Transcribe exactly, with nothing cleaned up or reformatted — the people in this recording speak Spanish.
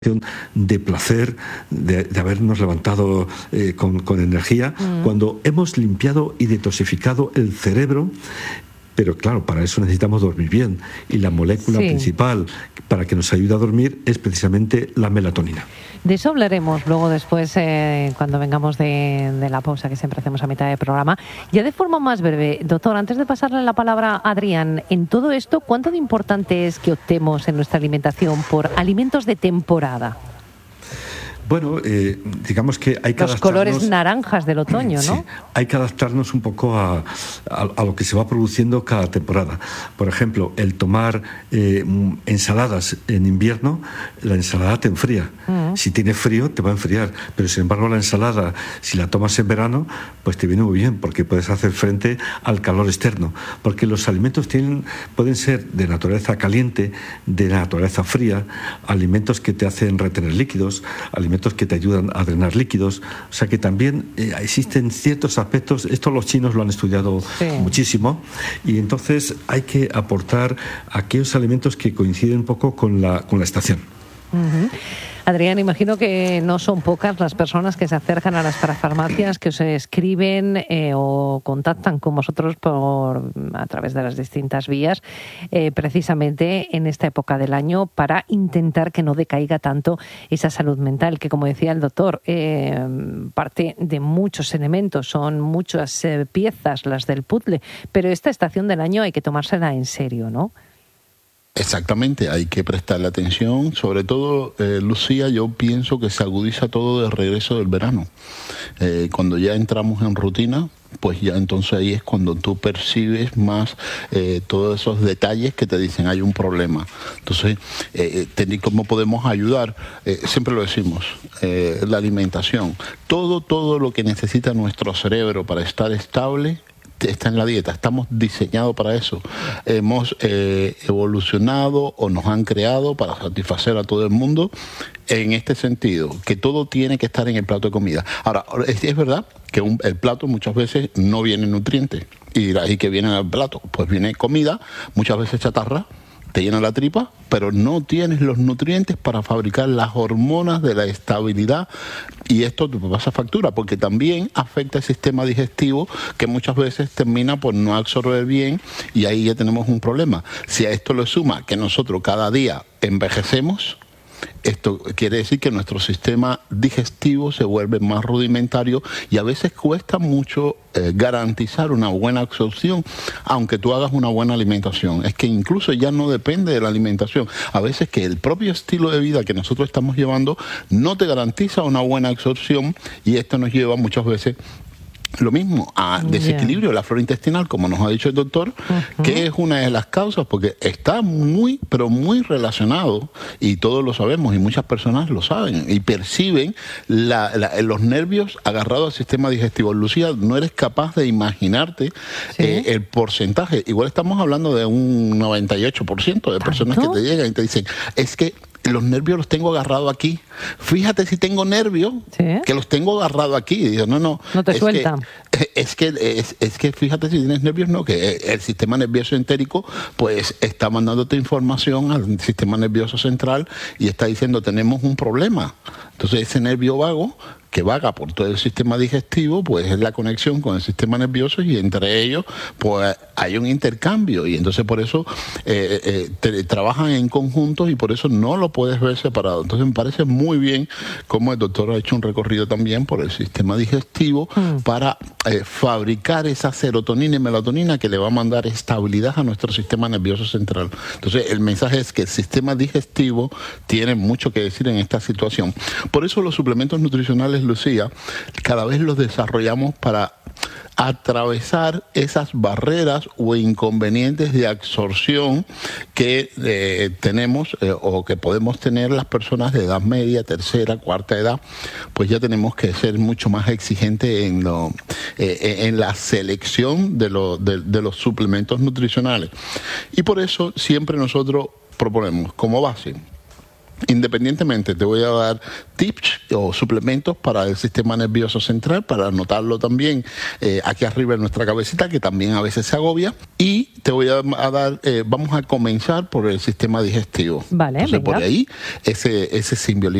de placer, de, de habernos levantado eh, con, con energía, mm. cuando hemos limpiado y detoxificado el cerebro. Pero claro, para eso necesitamos dormir bien, y la molécula sí. principal para que nos ayude a dormir es precisamente la melatonina. De eso hablaremos luego después, eh, cuando vengamos de, de la pausa que siempre hacemos a mitad de programa. Ya de forma más breve, doctor, antes de pasarle la palabra a Adrián, en todo esto, ¿cuánto de importante es que optemos en nuestra alimentación por alimentos de temporada? Bueno, eh, digamos que hay que Los colores naranjas del otoño, ¿no? Sí, hay que adaptarnos un poco a, a, a lo que se va produciendo cada temporada. Por ejemplo, el tomar eh, ensaladas en invierno, la ensalada te enfría. Uh-huh. Si tiene frío, te va a enfriar. Pero, sin embargo, la ensalada, si la tomas en verano, pues te viene muy bien, porque puedes hacer frente al calor externo. Porque los alimentos tienen, pueden ser de naturaleza caliente, de naturaleza fría, alimentos que te hacen retener líquidos, alimentos que te ayudan a drenar líquidos, o sea que también eh, existen ciertos aspectos, esto los chinos lo han estudiado sí. muchísimo, y entonces hay que aportar aquellos alimentos que coinciden un poco con la, con la estación. Uh-huh. Adrián, imagino que no son pocas las personas que se acercan a las parafarmacias, que os escriben eh, o contactan con vosotros por, a través de las distintas vías, eh, precisamente en esta época del año, para intentar que no decaiga tanto esa salud mental, que, como decía el doctor, eh, parte de muchos elementos, son muchas eh, piezas las del puzzle, pero esta estación del año hay que tomársela en serio, ¿no? Exactamente, hay que prestarle atención, sobre todo, eh, Lucía, yo pienso que se agudiza todo de regreso del verano. Eh, cuando ya entramos en rutina, pues ya entonces ahí es cuando tú percibes más eh, todos esos detalles que te dicen hay un problema. Entonces, eh, ¿cómo podemos ayudar? Eh, siempre lo decimos, eh, la alimentación, todo, todo lo que necesita nuestro cerebro para estar estable está en la dieta, estamos diseñados para eso. Hemos eh, evolucionado o nos han creado para satisfacer a todo el mundo en este sentido, que todo tiene que estar en el plato de comida. Ahora, es, es verdad que un, el plato muchas veces no viene nutriente, y ahí que viene el plato, pues viene comida, muchas veces chatarra, te llena la tripa, pero no tienes los nutrientes para fabricar las hormonas de la estabilidad, y esto te pasa factura, porque también afecta el sistema digestivo, que muchas veces termina por no absorber bien, y ahí ya tenemos un problema. Si a esto le suma que nosotros cada día envejecemos, esto quiere decir que nuestro sistema digestivo se vuelve más rudimentario, y a veces cuesta mucho eh, garantizar una buena absorción, aunque tú hagas una buena alimentación. Es que incluso ya no depende de la alimentación. A veces que el propio estilo de vida que nosotros estamos llevando no te garantiza una buena absorción, y esto nos lleva muchas veces lo mismo, a desequilibrio de la flora intestinal, como nos ha dicho el doctor, uh-huh. que es una de las causas, porque está muy, pero muy relacionado, y todos lo sabemos, y muchas personas lo saben, y perciben la, la, los nervios agarrados al sistema digestivo. Lucía, no eres capaz de imaginarte ¿sí? eh, el porcentaje. Igual estamos hablando de un noventa y ocho por ciento de personas ¿tanto? Que te llegan y te dicen, es que los nervios los tengo agarrados aquí. Fíjate si tengo nervios, ¿sí? que los tengo agarrados aquí. Y digo, no, no. No te sueltan. Es que, es, es que fíjate si tienes nervios, no, que el sistema nervioso entérico pues está mandándote información al sistema nervioso central y está diciendo, tenemos un problema. Entonces ese nervio vago que vaga por todo el sistema digestivo, pues es la conexión con el sistema nervioso, y entre ellos pues hay un intercambio, y entonces por eso eh, eh, te, trabajan en conjuntos, y por eso no lo puedes ver separado. Entonces me parece muy bien cómo el doctor ha hecho un recorrido también por el sistema digestivo mm. para eh, fabricar esa serotonina y melatonina que le va a mandar estabilidad a nuestro sistema nervioso central. Entonces el mensaje es que el sistema digestivo tiene mucho que decir en esta situación. Por eso los suplementos nutricionales, Lucía, cada vez los desarrollamos para atravesar esas barreras o inconvenientes de absorción que eh, tenemos eh, o que podemos tener las personas de edad media, tercera, cuarta edad. Pues ya tenemos que ser mucho más exigentes en, lo, eh, en la selección de, lo, de, de los suplementos nutricionales. Y por eso siempre nosotros proponemos como base Independientemente, te voy a dar tips o suplementos para el sistema nervioso central, para anotarlo también eh, aquí arriba en nuestra cabecita, que también a veces se agobia. Y te voy a, a dar, eh, vamos a comenzar por el sistema digestivo. Vale, Entonces, venga. por ahí, ese, ese simbolismo.